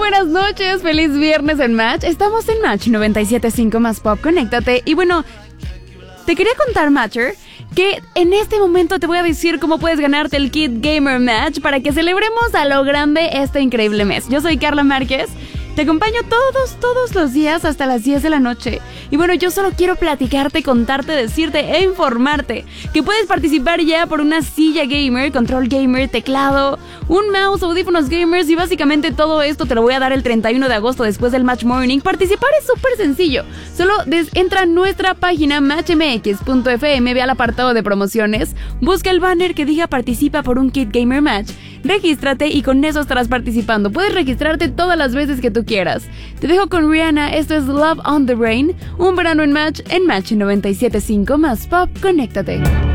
buenas noches, feliz viernes en Match. Estamos en Match 97.5 más Pop, conéctate. Y bueno, te quería contar, Matcher, que en este momento te voy a decir cómo puedes ganarte el kit Gamer Match para que celebremos a lo grande este increíble mes. Yo soy Carla Márquez. Te acompaño todos los días hasta las 10 de la noche. Y bueno, yo solo quiero platicarte, contarte, decirte e informarte que puedes participar ya por una silla gamer, control gamer, teclado, un mouse, audífonos gamers y básicamente todo esto te lo voy a dar el 31 de agosto después del Match Morning. Participar es súper sencillo. Solo entra a nuestra página matchmx.fm, ve al apartado de promociones, busca el banner que diga participa por un kit Gamer Match, regístrate y con eso estarás participando. Puedes registrarte todas las veces que tú quieras. Te dejo con Rihanna, esto es Love on the Brain, un verano en Match 97.5 más Pop, conéctate.